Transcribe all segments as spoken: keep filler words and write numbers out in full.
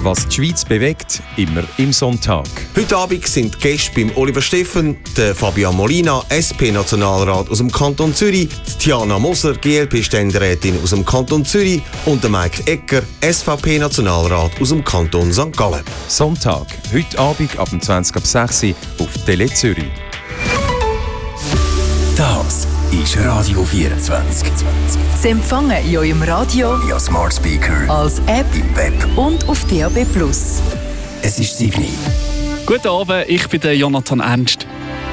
Was die Schweiz bewegt, immer im Sonntag. Heute Abend sind die Gäste beim Oliver Steffen, der Fabian Molina, S P-Nationalrat aus dem Kanton Zürich, die Tiana Moser, G L P-Ständerätin aus dem Kanton Zürich und der Mike Ecker, S V P-Nationalrat aus dem Kanton Sankt Gallen. Sonntag, heute Abend ab zwanzig ab sechs Uhr auf Tele Zürich. Das ist Radio vierundzwanzig. Sie empfangen in eurem Radio, via Smart Speaker, als App im Web und auf D A B plus. Es ist sieben Uhr. Guten Abend, ich bin der Jonathan Ernst.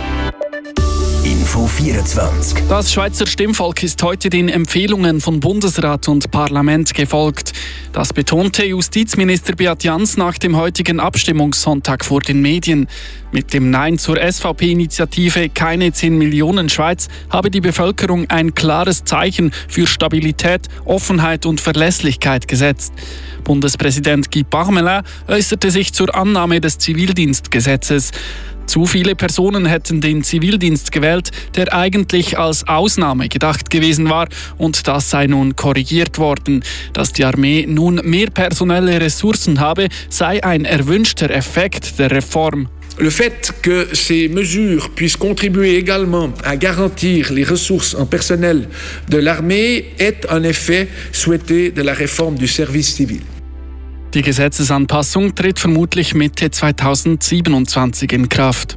Info vierundzwanzig. Das Schweizer Stimmvolk ist heute den Empfehlungen von Bundesrat und Parlament gefolgt. Das betonte Justizminister Beat Jans nach dem heutigen Abstimmungssonntag vor den Medien. Mit dem Nein zur S V P-Initiative Keine zehn Millionen Schweiz habe die Bevölkerung ein klares Zeichen für Stabilität, Offenheit und Verlässlichkeit gesetzt. Bundespräsident Guy Parmelin äußerte sich zur Annahme des Zivildienstgesetzes. Zu viele Personen hätten den Zivildienst gewählt, der eigentlich als Ausnahme gedacht gewesen war, und das sei nun korrigiert worden. Dass die Armee nun mehr personelle Ressourcen habe, sei ein erwünschter Effekt der Reform. Le fait que ces mesures puissent contribuer également à garantir les ressources en personnel de l'armée est un effet souhaité de la réforme du service civil. Die Gesetzesanpassung tritt vermutlich Mitte zweitausendsiebenundzwanzig in Kraft.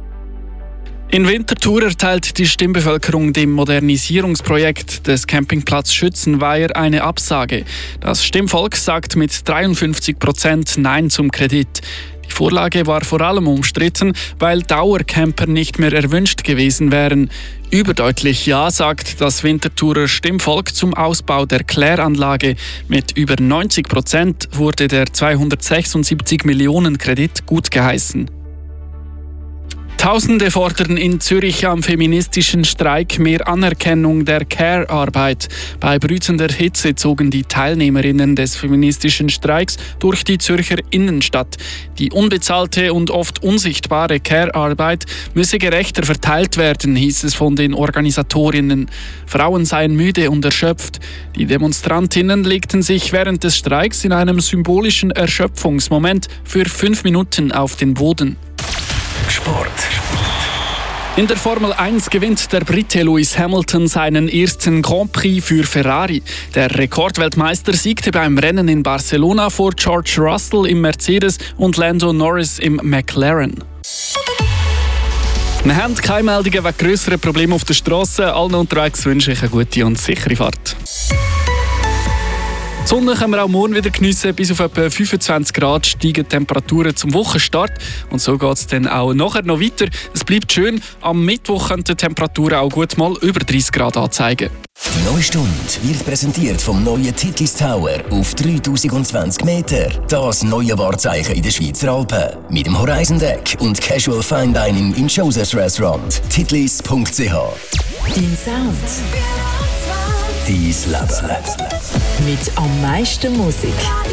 In Winterthur erteilt die Stimmbevölkerung dem Modernisierungsprojekt des Campingplatz Schützenweiher eine Absage. Das Stimmvolk sagt mit dreiundfünfzig Prozent Nein zum Kredit. Die Vorlage war vor allem umstritten, weil Dauercamper nicht mehr erwünscht gewesen wären. Überdeutlich Ja sagt das Winterthurer Stimmvolk zum Ausbau der Kläranlage. Mit über neunzig Prozent wurde der zweihundertsechsundsiebzig Millionen Kredit gutgeheissen. Tausende fordern in Zürich am feministischen Streik mehr Anerkennung der Care-Arbeit. Bei brütender Hitze zogen die Teilnehmerinnen des feministischen Streiks durch die Zürcher Innenstadt. Die unbezahlte und oft unsichtbare Care-Arbeit müsse gerechter verteilt werden, hieß es von den Organisatorinnen. Frauen seien müde und erschöpft. Die Demonstrantinnen legten sich während des Streiks in einem symbolischen Erschöpfungsmoment für fünf Minuten auf den Boden. Sport. In der Formel eins gewinnt der Brite Lewis Hamilton seinen ersten Grand Prix für Ferrari. Der Rekordweltmeister siegte beim Rennen in Barcelona vor George Russell im Mercedes und Lando Norris im McLaren. Wir haben keine Meldungen wegen grösseren Problemen auf der Straße. Allen unterwegs wünsche ich eine gute und sichere Fahrt. Die Sonne können wir auch morgen wieder geniessen. Bis auf etwa fünfundzwanzig Grad steigen die Temperaturen zum Wochenstart. Und so geht es dann auch nachher noch weiter. Es bleibt schön. Am Mittwoch können die Temperaturen auch gut mal über dreißig Grad anzeigen. Die neue Stunde wird präsentiert vom neuen Titlis Tower auf dreitausendzwanzig Meter. Das neue Wahrzeichen in den Schweizer Alpen. Mit dem Horizon Deck und Casual Fine Dining im Joseph's Restaurant. titlis punkt c h. Dein Sound. Dein Leben. Mit am meisten Musik.